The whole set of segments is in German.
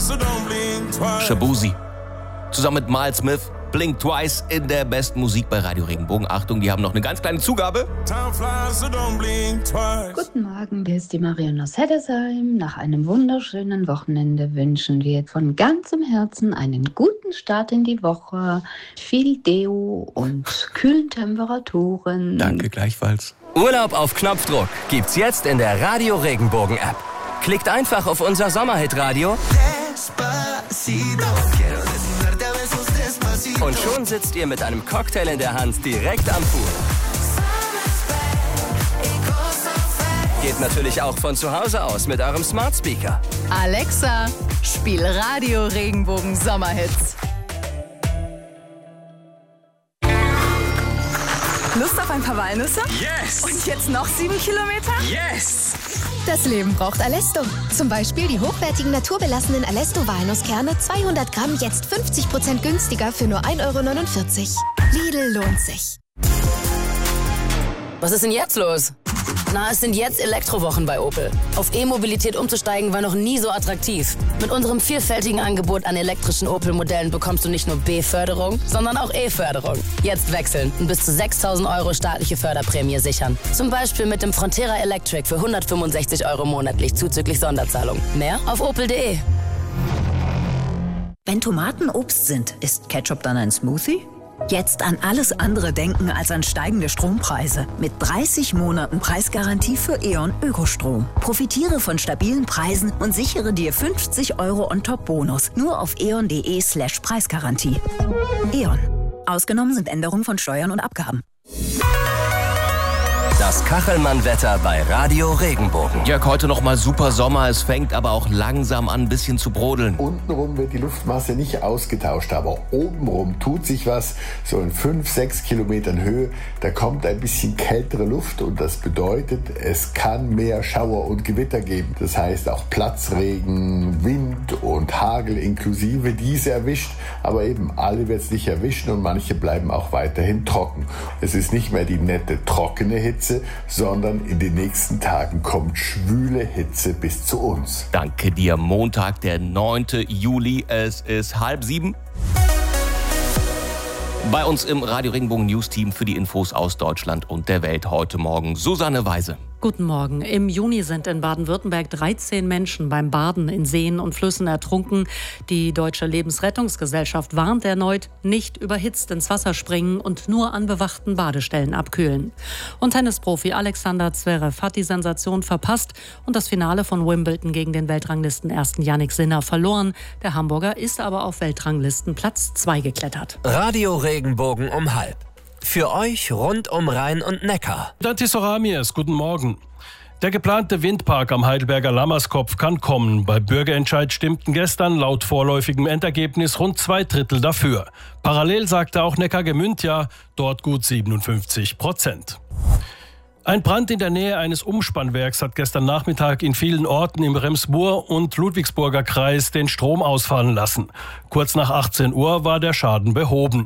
Shabuzi. Zusammen mit Miles Smith, Blink Twice in der besten Musik bei Radio Regenbogen. Achtung, die haben noch eine ganz kleine Zugabe. Guten Morgen, hier ist die Marion aus Heddesheim. Nach einem wunderschönen Wochenende wünschen wir von ganzem Herzen einen guten Start in die Woche. Viel Deo und kühlen Temperaturen. Danke, gleichfalls. Urlaub auf Knopfdruck gibt's jetzt in der Radio Regenbogen App. Klickt einfach auf unser Sommerhit-Radio und schon sitzt ihr mit einem Cocktail in der Hand direkt am Pool. Geht natürlich auch von zu Hause aus mit eurem Smart Speaker. Alexa, spiel Radio Regenbogen Sommerhits. Lust auf ein paar Walnüsse? Yes! Und jetzt noch 7 Kilometer? Yes! Das Leben braucht Alesto. Zum Beispiel die hochwertigen naturbelassenen Alesto-Walnusskerne 200 Gramm jetzt 50% günstiger für nur 1,49 €. Lidl lohnt sich. Was ist denn jetzt los? Na, es sind jetzt Elektrowochen bei Opel. Auf E-Mobilität umzusteigen war noch nie so attraktiv. Mit unserem vielfältigen Angebot an elektrischen Opel-Modellen bekommst du nicht nur B-Förderung, sondern auch E-Förderung. Jetzt wechseln und bis zu 6.000 € staatliche Förderprämie sichern. Zum Beispiel mit dem Frontera Electric für 165 € monatlich zuzüglich Sonderzahlung. Mehr auf opel.de. Wenn Tomaten Obst sind, ist Ketchup dann ein Smoothie? Jetzt an alles andere denken als an steigende Strompreise. Mit 30 Monaten Preisgarantie für E.ON Ökostrom. Profitiere von stabilen Preisen und sichere dir 50 € on-top-Bonus. Nur auf eon.de/Preisgarantie. E.ON. Ausgenommen sind Änderungen von Steuern und Abgaben. Das Kachelmann-Wetter bei Radio Regenbogen. Jörg, heute noch mal super Sommer. Es fängt aber auch langsam an, ein bisschen zu brodeln. Untenrum wird die Luftmasse nicht ausgetauscht, aber obenrum tut sich was. So in 5-6 Kilometern Höhe, da kommt ein bisschen kältere Luft und das bedeutet, es kann mehr Schauer und Gewitter geben. Das heißt auch Platzregen, Wind und Hagel inklusive, diese erwischt. Aber eben alle wird es nicht erwischen und manche bleiben auch weiterhin trocken. Es ist nicht mehr die nette, trockene Hitze, sondern in den nächsten Tagen kommt schwüle Hitze bis zu uns. Danke dir. Montag, der 9. Juli. Es ist 6:30. Bei uns im Radio Regenbogen News Team für die Infos aus Deutschland und der Welt heute Morgen Susanne Weise. Guten Morgen. Im Juni sind in Baden-Württemberg 13 Menschen beim Baden in Seen und Flüssen ertrunken. Die Deutsche Lebensrettungsgesellschaft warnt erneut, nicht überhitzt ins Wasser springen und nur an bewachten Badestellen abkühlen. Und Tennisprofi Alexander Zverev hat die Sensation verpasst und das Finale von Wimbledon gegen den Weltranglisten-Ersten Yannick Sinner verloren. Der Hamburger ist aber auf Weltranglisten Platz 2 geklettert. Radio Regenbogen um 12:30. Für euch rund um Rhein und Neckar. Dantis Oramies, guten Morgen. Der geplante Windpark am Heidelberger Lammerskopf kann kommen. Bei Bürgerentscheid stimmten gestern laut vorläufigem Endergebnis rund 2/3 dafür. Parallel sagte auch Neckargemünd ja, dort gut 57%. Ein Brand in der Nähe eines Umspannwerks hat gestern Nachmittag in vielen Orten im Remsburg und Ludwigsburger Kreis den Strom ausfallen lassen. Kurz nach 18 Uhr war der Schaden behoben.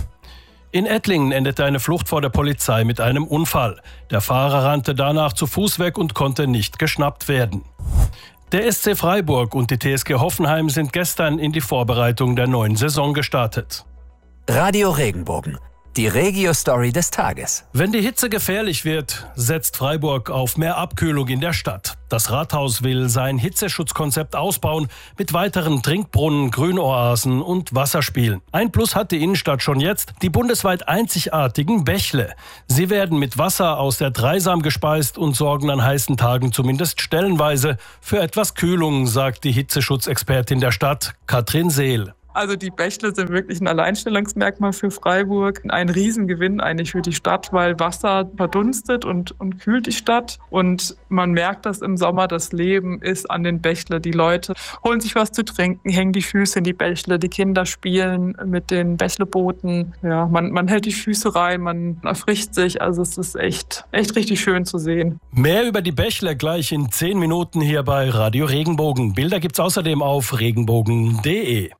In Ettlingen endete eine Flucht vor der Polizei mit einem Unfall. Der Fahrer rannte danach zu Fuß weg und konnte nicht geschnappt werden. Der SC Freiburg und die TSG Hoffenheim sind gestern in die Vorbereitung der neuen Saison gestartet. Radio Regenbogen. Die Regio-Story des Tages. Wenn die Hitze gefährlich wird, setzt Freiburg auf mehr Abkühlung in der Stadt. Das Rathaus will sein Hitzeschutzkonzept ausbauen mit weiteren Trinkbrunnen, Grünoasen und Wasserspielen. Ein Plus hat die Innenstadt schon jetzt, die bundesweit einzigartigen Bächle. Sie werden mit Wasser aus der Dreisam gespeist und sorgen an heißen Tagen zumindest stellenweise für etwas Kühlung, sagt die Hitzeschutzexpertin der Stadt, Katrin Seel. Also die Bächle sind wirklich ein Alleinstellungsmerkmal für Freiburg. Ein Riesengewinn eigentlich für die Stadt, weil Wasser verdunstet und kühlt die Stadt. Und man merkt das im Sommer, das Leben ist an den Bächle. Die Leute holen sich was zu trinken, hängen die Füße in die Bächle. Die Kinder spielen mit den Bächlebooten. Ja, man hält die Füße rein, man erfrischt sich. Also es ist echt richtig schön zu sehen. Mehr über die Bächle gleich in 10 Minuten hier bei Radio Regenbogen. Bilder gibt's außerdem auf regenbogen.de.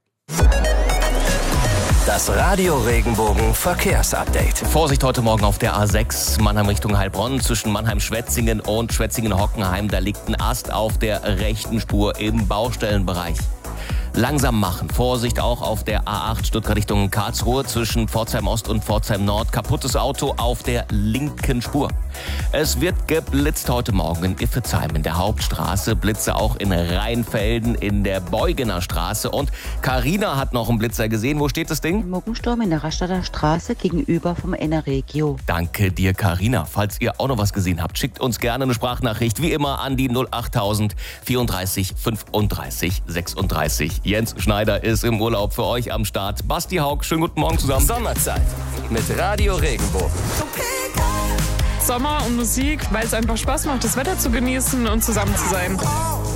Das Radio Regenbogen Verkehrsupdate. Vorsicht heute Morgen auf der A6 Mannheim Richtung Heilbronn zwischen Mannheim-Schwetzingen und Schwetzingen-Hockenheim. Da liegt ein Ast auf der rechten Spur im Baustellenbereich. langsam machen. Vorsicht auch auf der A8 Stuttgart Richtung Karlsruhe zwischen Pforzheim Ost und Pforzheim Nord. Kaputtes Auto auf der linken Spur. Es wird geblitzt heute Morgen in Iffezheim in der Hauptstraße. Blitze auch in Rheinfelden in der Beugener Straße. Und Carina hat noch einen Blitzer gesehen. Wo steht das Ding? Muggensturm in der Rastatter Straße gegenüber vom Eneregio. Danke dir, Carina. Falls ihr auch noch was gesehen habt, schickt uns gerne eine Sprachnachricht. Wie immer an die 08000 34 35 36. Jens Schneider ist im Urlaub für euch am Start. Basti Haug, schönen guten Morgen zusammen. Sommerzeit mit Radio Regenbogen. Sommer und Musik, weil es einfach Spaß macht, das Wetter zu genießen und zusammen zu sein. Mit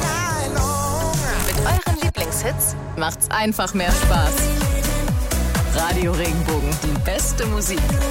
euren Lieblingshits macht's einfach mehr Spaß. Radio Regenbogen, die beste Musik.